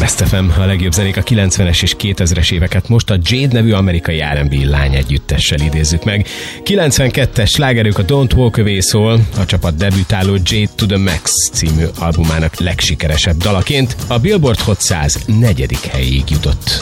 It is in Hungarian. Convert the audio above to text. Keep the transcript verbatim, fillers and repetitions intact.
Blast ef em, a legjobb zenék a kilencvenes és kétezres éveket most a Jade nevű amerikai er and bé lány együttessel idézzük meg. kilencvenkettes slágerük a Don't Walk Away szól, a csapat debütáló Jade to the Max című albumának legsikeresebb dalaként a Billboard Hot száz negyedik helyéig jutott.